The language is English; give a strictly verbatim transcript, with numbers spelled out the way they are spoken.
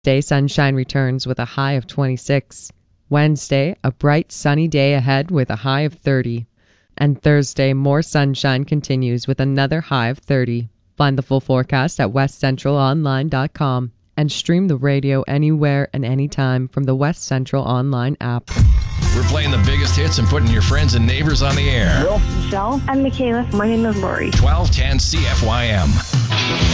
Day, sunshine returns with a high of twenty-six. Wednesday, a bright sunny day ahead with a high of thirty. And Thursday, more sunshine continues with another high of thirty. Find the full forecast at west central online dot com and stream the radio anywhere and anytime from the West Central Online app. We're playing the biggest hits and putting your friends and neighbors on the air. Will, Michelle, I'm Michaela. my name is Lori. twelve ten C F Y M.